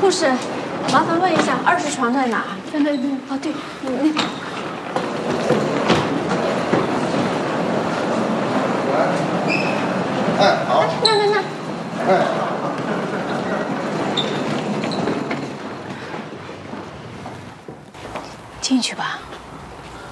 护士，麻烦问一下20床在哪？ 在那边。 哦，对，那边。 哎，好。 那。 哎。